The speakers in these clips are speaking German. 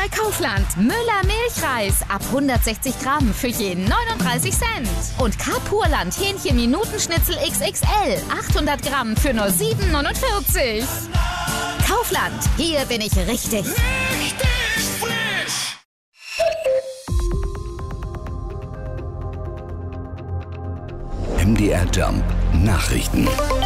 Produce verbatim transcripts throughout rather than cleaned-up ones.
bei Kaufland. Müller Milchreis ab hundertsechzig Gramm für jeden neununddreißig Cent. Und Carpurland Hähnchen Minutenschnitzel X X L achthundert Gramm für nur sieben neunundvierzig. Kaufland, hier bin ich richtig. Richtig frisch! M D R Jump Nachrichten.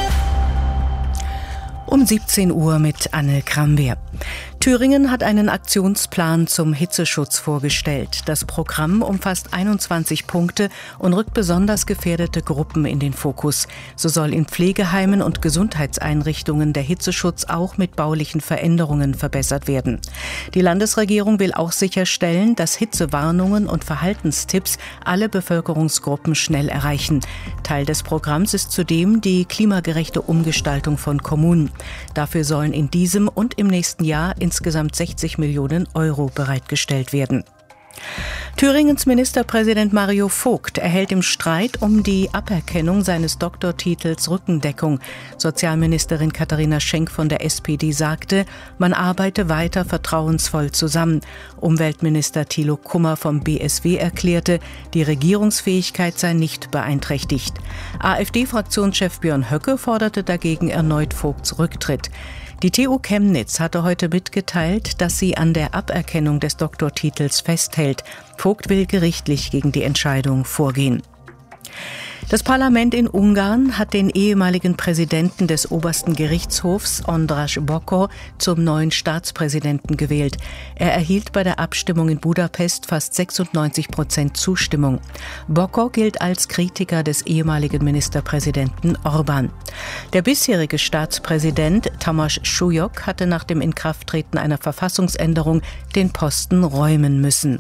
Um siebzehn Uhr mit Anne Kramwehr. Thüringen hat einen Aktionsplan zum Hitzeschutz vorgestellt. Das Programm umfasst einundzwanzig Punkte und rückt besonders gefährdete Gruppen in den Fokus. So soll in Pflegeheimen und Gesundheitseinrichtungen der Hitzeschutz auch mit baulichen Veränderungen verbessert werden. Die Landesregierung will auch sicherstellen, dass Hitzewarnungen und Verhaltenstipps alle Bevölkerungsgruppen schnell erreichen. Teil des Programms ist zudem die klimagerechte Umgestaltung von Kommunen. Dafür sollen in diesem und im nächsten Jahr insgesamt sechzig Millionen Euro bereitgestellt werden. Thüringens Ministerpräsident Mario Vogt erhält im Streit um die Aberkennung seines Doktortitels Rückendeckung. Sozialministerin Katharina Schenk von der S P D sagte, man arbeite weiter vertrauensvoll zusammen. Umweltminister Thilo Kummer vom B S W erklärte, die Regierungsfähigkeit sei nicht beeinträchtigt. AfD-Fraktionschef Björn Höcke forderte dagegen erneut Vogts Rücktritt. Die T U Chemnitz hatte heute mitgeteilt, dass sie an der Aberkennung des Doktortitels festhält. Vogt will gerichtlich gegen die Entscheidung vorgehen. Das Parlament in Ungarn hat den ehemaligen Präsidenten des obersten Gerichtshofs, András Bokor, zum neuen Staatspräsidenten gewählt. Er erhielt bei der Abstimmung in Budapest fast sechsundneunzig Prozent Zustimmung. Bokor gilt als Kritiker des ehemaligen Ministerpräsidenten Orbán. Der bisherige Staatspräsident Tamás Súlyog hatte nach dem Inkrafttreten einer Verfassungsänderung den Posten räumen müssen.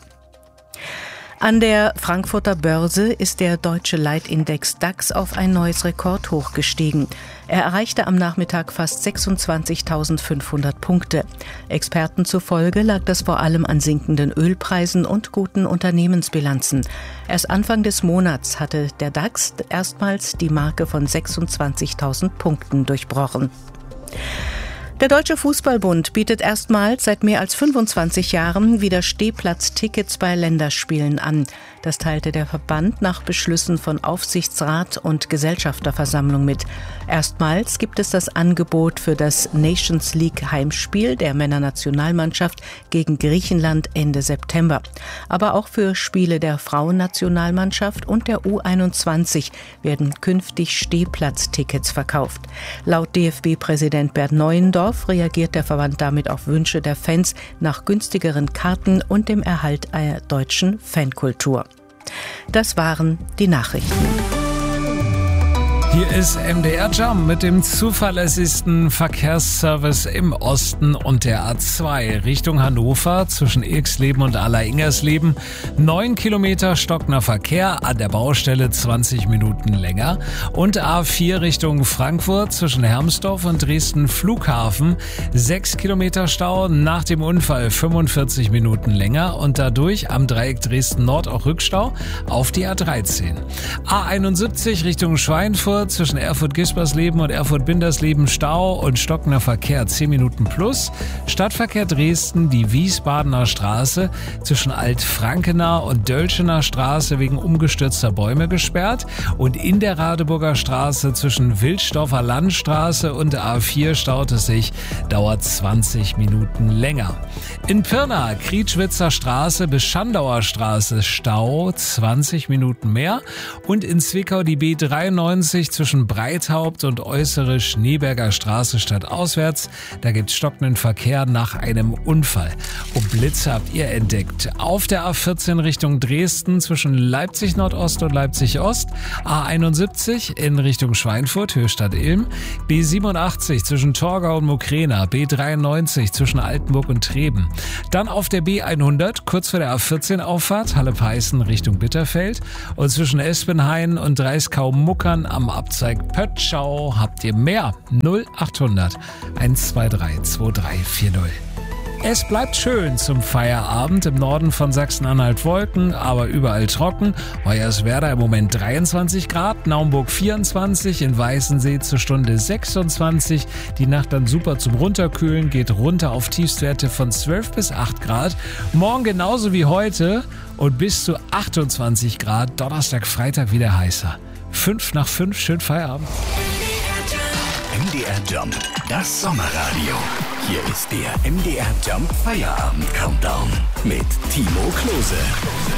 An der Frankfurter Börse ist der deutsche Leitindex DAX auf ein neues Rekordhoch gestiegen. Er erreichte am Nachmittag fast sechsundzwanzigtausendfünfhundert Punkte. Experten zufolge lag das vor allem an sinkenden Ölpreisen und guten Unternehmensbilanzen. Erst Anfang des Monats hatte der DAX erstmals die Marke von sechsundzwanzigtausend Punkten durchbrochen. Der Deutsche Fußballbund bietet erstmals seit mehr als fünfundzwanzig Jahren wieder Stehplatztickets bei Länderspielen an. Das teilte der Verband nach Beschlüssen von Aufsichtsrat und Gesellschafterversammlung mit. Erstmals gibt es das Angebot für das Nations League Heimspiel der Männernationalmannschaft gegen Griechenland Ende September. Aber auch für Spiele der Frauennationalmannschaft und der U einundzwanzig werden künftig Stehplatztickets verkauft. Laut D F B-Präsident Bert Neuendorf reagiert der Verband damit auf Wünsche der Fans nach günstigeren Karten und dem Erhalt einer deutschen Fankultur. Das waren die Nachrichten. Hier ist M D R Jump mit dem zuverlässigsten Verkehrsservice im Osten und der A zwei Richtung Hannover zwischen Irxleben und Aller-Ingersleben. Neun Kilometer stockender Verkehr, an der Baustelle zwanzig Minuten länger. Und A vier Richtung Frankfurt zwischen Hermsdorf und Dresden Flughafen. Sechs Kilometer Stau, nach dem Unfall fünfundvierzig Minuten länger. Und dadurch am Dreieck Dresden Nord auch Rückstau auf die A dreizehn. A einundsiebzig Richtung Schweinfurt zwischen Erfurt-Gispersleben und Erfurt-Bindersleben Stau und stockender Verkehr zehn Minuten plus. Stadtverkehr Dresden, die Wiesbadener Straße zwischen Alt-Frankener und Dölschener Straße wegen umgestürzter Bäume gesperrt und in der Radeburger Straße zwischen Wilsdorfer Landstraße und A vier staut es sich, dauert zwanzig Minuten länger. In Pirna, Krietschwitzer Straße bis Schandauer Straße Stau, zwanzig Minuten mehr und in Zwickau die B dreiundneunzig zwischen Breithaupt und Äußere Schneeberger Straße stadtauswärts. Da gibt es stockenden Verkehr nach einem Unfall. Und Blitze habt ihr entdeckt. Auf der A vierzehn Richtung Dresden zwischen Leipzig Nordost und Leipzig Ost. A einundsiebzig in Richtung Schweinfurt, Höhe Stadt Ilm. B siebenundachtzig zwischen Torgau und Mukrena. B dreiundneunzig zwischen Altenburg und Treben. Dann auf der B hundert, kurz vor der A vierzehn Auffahrt, Halle-Peißen Richtung Bitterfeld. Und zwischen Espenhain und Dreiskau-Muckern am Abzweig Pötschau habt ihr mehr. null achthundert eins zwei drei zwei drei vier null. Es bleibt schön zum Feierabend. Im Norden von Sachsen-Anhalt Wolken, aber überall trocken. Hoyerswerda im Moment dreiundzwanzig Grad, Naumburg vierundzwanzig, in Weißensee zur Stunde sechsundzwanzig. Die Nacht dann super zum Runterkühlen, geht runter auf Tiefstwerte von zwölf bis acht Grad. Morgen genauso wie heute und bis zu achtundzwanzig Grad. Donnerstag, Freitag wieder heißer. Fünf nach fünf, schön Feierabend. M D R Jump, das Sommerradio. Hier ist der M D R Jump Feierabend Countdown mit Timo Klose.